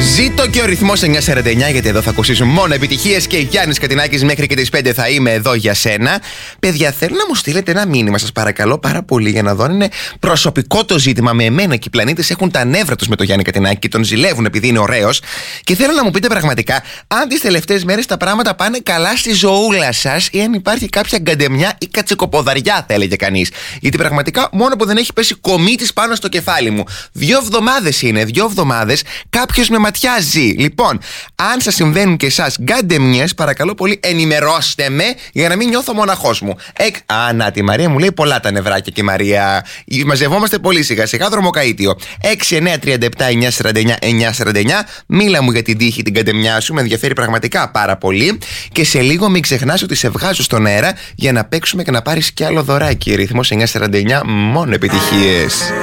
Ζήτω και ο ρυθμός 949, γιατί εδώ θα ακούσεις μόνο επιτυχίες και Γιάννης Κατινάκης μέχρι και τις 5 θα είμαι εδώ για σένα. Παιδιά, θέλω να μου στείλετε ένα μήνυμα, σας παρακαλώ πάρα πολύ, για να δω αν είναι προσωπικό το ζήτημα με εμένα και οι πλανήτες έχουν τα νεύρα τους με τον Γιάννη Κατινάκη και τον ζηλεύουν επειδή είναι ωραίος. Και θέλω να μου πείτε πραγματικά αν τις τελευταίες μέρες τα πράγματα πάνε καλά στη ζωούλα σας ή αν υπάρχει κάποια γκαντεμιά ή κατσικοποδαριά, θα έλεγε κανείς. Γιατί πραγματικά μόνο που δεν έχει πέσει κομίτης πάνω στο κεφάλι μου. 2 εβδομάδες είναι, 2 εβδομάδες κάποιος με ματιάζει. Λοιπόν, αν σας συμβαίνουν και εσάς γκαντεμιές, παρακαλώ πολύ ενημερώστε με για να μην νιώθω μοναχός μου. Να, τη Μαρία μου λέει πολλά τα νευράκια και η Μαρία. Μαζευόμαστε πολύ σιγά σιγά, δρομοκαΐτιο. 6-9-37-949-949. Μίλα μου για την τύχη, την γκαντεμιά σου, με ενδιαφέρει πραγματικά πάρα πολύ. Και σε λίγο μην ξεχνάς ότι σε βγάζω στον αέρα για να παίξουμε και να πάρεις κι άλλο δωράκι. Ρυθμός 949, μόνο επιτυχίες.